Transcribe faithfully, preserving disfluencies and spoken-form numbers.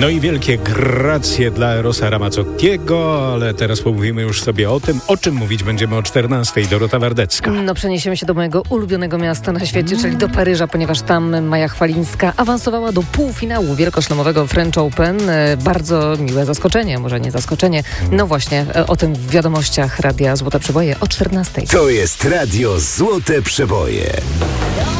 No i wielkie gracje dla Erosa Ramazzottiego, ale teraz pomówimy już sobie o tym, o czym mówić będziemy o czternastej. Dorota Wardecka. No przeniesiemy się do mojego ulubionego miasta na świecie, czyli do Paryża, ponieważ tam Maja Chwalińska awansowała do półfinału wielkoszlemowego French Open. Bardzo miłe zaskoczenie, może nie zaskoczenie. No właśnie, o tym w wiadomościach Radia Złote Przeboje o czternastej. To jest Radio Złote Przeboje.